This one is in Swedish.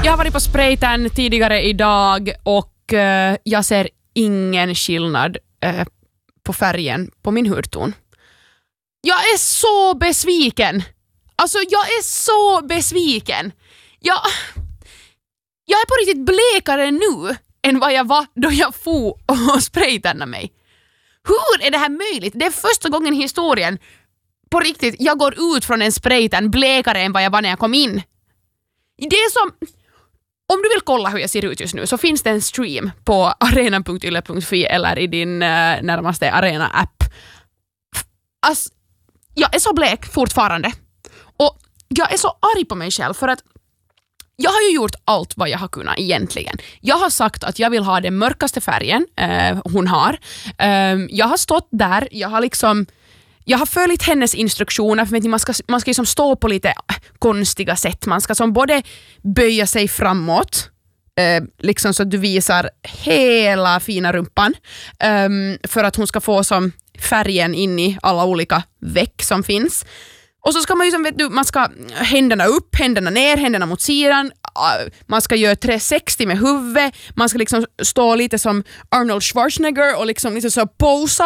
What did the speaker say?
Jag har varit på spraytan tidigare idag och jag ser ingen skillnad på färgen på min hudton. Jag är så besviken. Alltså jag är så besviken. Jag är på riktigt blekare nu än vad jag var då jag for och spraytannade mig. Hur är det här möjligt? Det är första gången i historien på riktigt jag går ut från en spraytan blekare än vad jag var när jag kom in. Det är som... Om du vill kolla hur jag ser ut just nu så finns det en stream på arena.yle.fi eller i din närmaste Arena-app. Alltså, jag är så blek fortfarande. Och jag är så arg på mig själv för att jag har ju gjort allt vad jag har kunnat egentligen. Jag har sagt att jag vill ha den mörkaste färgen hon har. Jag har stått där, jag har följt hennes instruktioner för att man ska liksom stå på lite konstiga sätt. Man ska som både böja sig framåt liksom så att du visar hela fina rumpan för att hon ska få som färgen in i alla olika veck som finns. Och så ska man ju som vet du, man ska händerna upp, händerna ner, händerna mot sidan. Man ska göra 360 med huvudet. Man ska liksom stå lite som Arnold Schwarzenegger och liksom lite så posa